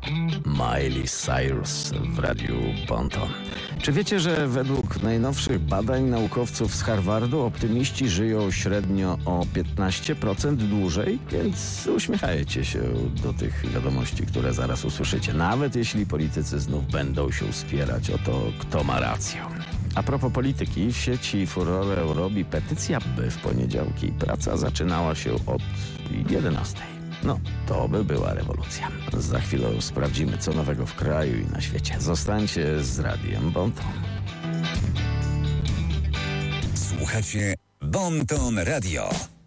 Miley Cyrus w Radiu Bonton. Czy wiecie, że według najnowszych badań naukowców z Harvardu optymiści żyją średnio o 15% dłużej? Więc uśmiechajcie się do tych wiadomości, które zaraz usłyszycie, nawet jeśli politycy znów będą się spierać o to, kto ma rację. A propos polityki, w sieci furorę robi petycja, by w poniedziałki praca zaczynała się od 11:00. No, to by była rewolucja. Za chwilę sprawdzimy, co nowego w kraju i na świecie. Zostańcie z Radiem Bonton. Słuchacie Bonton Radio.